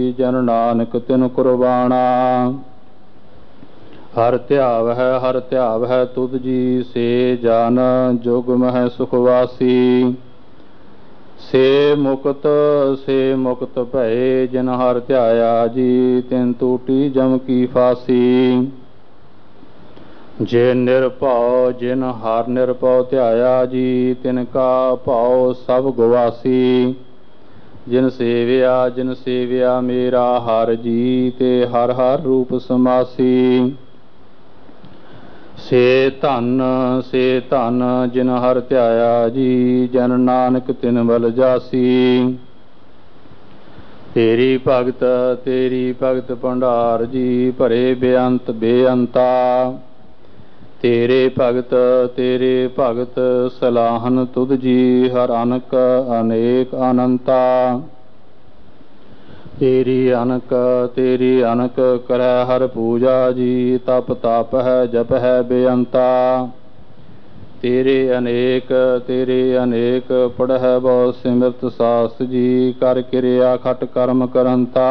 ਜਨ ਨਾਨਕ ਤਿਨ ਕੁਰਬਾਨਾ। ਹਰ ਧਿਆਵ ਹੈ ਤੁਧ ਜੀ, ਸੇ ਜਨ ਜੁਗ ਮਹਿ ਸੁਖ ਵਾਸੀ। ਸੇ ਮੁਕਤ ਭਏ, ਜਿਨ ਹਰ ਧਿਆਇਆ ਜੀ, ਤਿਨ ਟੂਟੀ ਜਮ ਕੀ ਫਾਸੀ। ਜੇ ਨਿਰਭਉ ਜਿਨ ਹਰ ਨਿਰਭਉ ਧਿਆਇਆ ਜੀ, ਤਿਨ ਕਾ ਭਉ ਸਭ ਗਵਾਸੀ। ਜਿਨ ਸੇਵਿਆ ਮੇਰਾ ਹਰ ਜੀ, ਤੇ ਹਰ ਹਰ ਰੂਪ ਸਮਾਸੀ। ਸੇ ਧਨ ਜਿਨ ਹਰ ਧਿਆਇਆ ਜੀ, ਜਨ ਨਾਨਕ ਤਿਨ ਬਲ ਜਾਸੀ। ਤੇਰੀ ਭਗਤ ਭੰਡਾਰ ਜੀ, ਭਰੇ ਬੇਅੰਤਾ। ਤੇਰੇ ਭਗਤ ਸਲਾਹਨ ਤੁਧ ਜੀ, ਹਰ ਅਨਕ ਅਨੇਕ ਅਨੰਤਾ। ਤੇਰੀ ਅਨਕ ਕਰੈ ਹਰ ਪੂਜਾ ਜੀ, ਤਪ ਹੈ ਜਪ ਹੈ ਬੇਅੰਤਾ। ਤੇਰੇ ਅਨੇਕ ਪੜ੍ਹੈ ਬਹੁ ਸਿਮਰਤ ਸਾਸਤ ਜੀ, ਕਰ ਕਿਰਿਆ ਖਟ ਕਰਮ ਕਰੰਤਾ।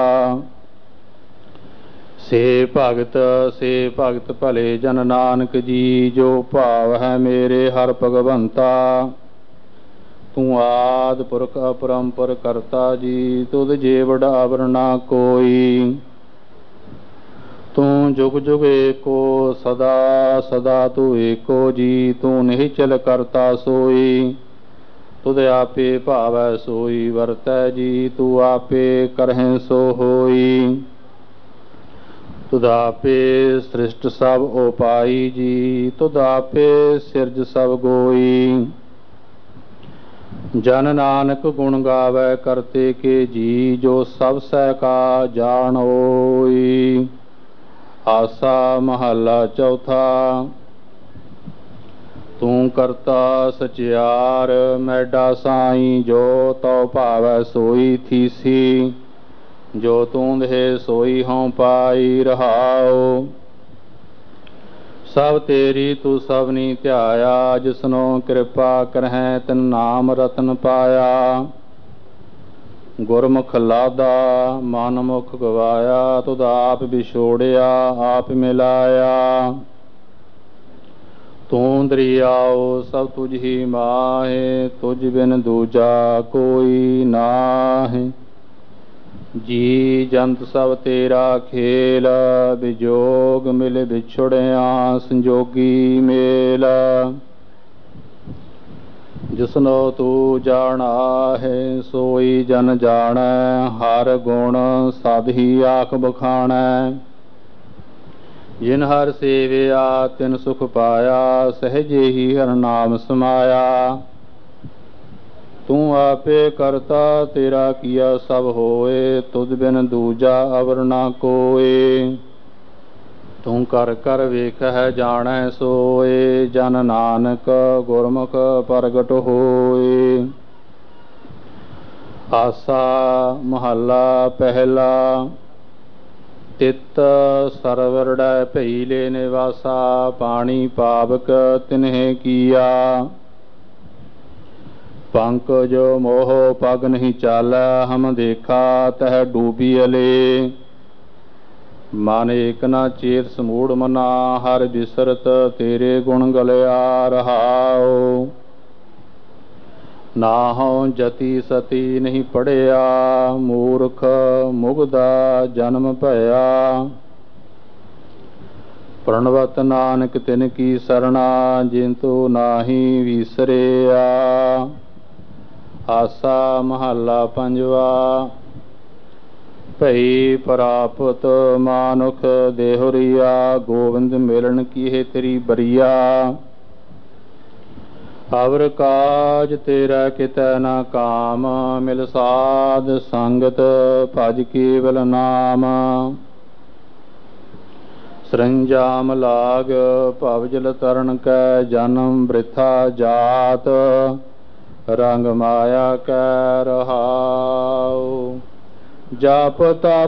ਸੇ ਭਗਤ ਭਲੇ ਜਨ ਨਾਨਕ ਜੀ, ਜੋ ਭਾਵ ਹੈ ਮੇਰੇ ਹਰ ਭਗਵੰਤਾ। ਤੂੰ ਆਦਿ ਪੁਰਖ ਅਪਰੰਪਰ ਕਰਤਾ ਜੀ, ਤੁਧ ਜੇ ਵਡਾਵਰ ਨਾ ਕੋਈ। ਤੂੰ ਜੁਗ ਜੁਗ ਏਕੋ, ਸਦਾ ਤੂੰ ਏਕੋ ਜੀ, ਤੂੰ ਨਿਹਚਲ ਕਰਤਾ ਸੋਈ। ਤੁਧ ਆਪੇ ਭਾਵੈ ਸੋਈ ਵਰਤੈ ਜੀ, ਤੂੰ ਆਪੇ ਕਰਹਿ ਸੋ ਹੋਈ। ਤੁਧ ਆਪੇ ਸ੍ਰਿਸ਼ਟ ਸਭ ਉਪਾਈ ਜੀ, ਤੁਧ ਆਪੇ ਸਿਰਜ ਸਭ ਗੋਈ। ਜਨ ਨਾਨਕ ਗੁਣ ਗਾਵੈ ਕਰਤੇ ਕੇ ਜੀ, ਜੋ ਸਭ ਸਹਿ ਕਾ ਜਾਣੋਈ। ਆਸਾ ਮਹੱਲਾ ਚੌਥਾ। ਤੂੰ ਕਰਤਾ ਸਚਿਆਰ ਮੈਡਾ ਸਾਈ, ਜੋ ਤਉ ਭਾਵੈ ਸੋਈ ਥੀਸੀ। ਜੋ ਤੂੰ ਦੇ ਸੋਈ ਹਉ ਪਾਈ ਰਹਾਉ। ਸਭ ਤੇਰੀ ਤੂੰ ਸਭਨੀ ਧਿਆਇਆ, ਜਿਸਨੋ ਕਿਰਪਾ ਕਰਹਿ ਤਿਨ ਨਾਮ ਰਤਨ ਪਾਇਆ। ਗੁਰਮੁਖ ਲਾਦਾ ਮਨ ਮੁਖ ਗਵਾਇਆ, ਤੁਧ ਆਪ ਵਿਛੋੜਿਆ ਆਪ ਮਿਲਾਇਆ। ਤੂੰ ਦਰਿਆਉ ਸਭ ਤੁਝ ਹੀ ਮਾਹੇ, ਤੁਝ ਬਿਨ ਦੂਜਾ ਕੋਈ ਨਾਹਿ। ਜੀ ਜੰਤ ਸਭ ਤੇਰਾ ਖੇਲ, ਵਿਜੋਗ ਮਿਲ ਵਿਛੁੜਿਆ ਸੰਜੋਗੀ ਮੇਲ। ਜਿਸਨੋ ਤੂੰ ਜਾਣਾ ਹੈ, ਸੋਈ ਜਨ ਜਾਣੈ। ਹਰ ਗੁਣ ਸਦ ਹੀ ਆਖ ਬਖਾਣੈ। ਜਿਨ ਹਰ ਸੇਵਿਆ ਤਿਨ ਸੁਖ ਪਾਇਆ, ਸਹਿਜੇ ਹੀ ਹਰ ਨਾਮ ਸਮਾਇਆ। ਤੂੰ ਆਪੇ ਕਰਤਾ ਤੇਰਾ ਕੀਆ ਸਭ ਹੋਏ, ਤੁਧ ਬਿਨ ਦੂਜਾ ਅਵਰ ਨਾ ਕੋਏ। ਤੂੰ ਕਰ ਕਰ ਵੇਖਹਿ ਜਾਣੈ ਸੋਏ, ਜਨ ਨਾਨਕ ਗੁਰਮੁਖ ਪ੍ਰਗਟ ਹੋਏ। ਆਸਾ ਮਹੱਲਾ ਪਹਿਲਾ। ਤਿਤ ਸਰਵਰੜੈ ਭਈ ਲੈ ਨਿਵਾਸਾ, ਪਾਣੀ ਪਾਵਕ ਤਿਨਹਿ ਕੀਆ। ਪੰਕਜ ਮੋਹ ਪਗ ਨਹੀਂ ਚਾਲੈ, ਹਮ ਦੇਖਾ ਤਹ ਡੂਬੀ ਅਲੇ। ਮਨ ਏਕ ਨਾ ਚੇਤ ਸਮੂੜ ਮਨਾ, ਹਰ ਬਿਸਰਤ ਤੇਰੇ ਗੁਣ ਗਲਿਆ ਰਹਾਉ। ਨਾਹਉ ਜਤੀ ਸਤੀ ਨਹੀਂ ਪੜਿਆ, ਮੂਰਖ ਮੁਗਧਾ ਜਨਮ ਭਇਆ। ਪ੍ਰਣਵਤ ਨਾਨਕ ਤਿਨ ਕੀ ਸਰਣਾ, ਜਿਨਤੂ ਨਾਹੀ ਵਿਸਰਿਆ। ਆਸਾ ਮਹੱਲਾ ਪੰਜਵਾ। ਭਈ ਪ੍ਰਾਪਤ ਮਾਨੁਖ ਦੇਹੁਰੀਆ, ਗੋਵਿੰਦ ਮਿਲਣ ਕੀ ਤੇਰੀ ਬਰੀਆ। ਅਵਰ ਕਾਜ ਤੇਰਾ ਕਿਤੈ ਨਾ ਕਾਮ, ਮਿਲ ਸਾਧ ਸੰਗਤ ਭਜ ਕੇਵਲ ਨਾਮ। ਸਰੰਜਾਮ ਲਾਗ ਭਵ ਜਲ ਤਰਨ ਕੈ, ਜਨਮ ਬ੍ਰਿਥਾ ਜਾਤ ਰੰਗ ਮਾਇਆ ਕੈ ਰਹਾਉ। ਜਪ ਤਪ